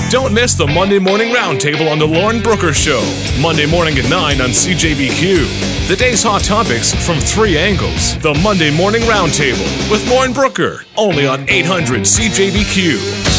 Don't miss the Monday Morning Roundtable on The Lauren Brooker Show. Monday morning at 9 on CJBQ. The day's hot topics from three angles. The Monday Morning Roundtable with Lauren Brooker. Only on 800 CJBQ.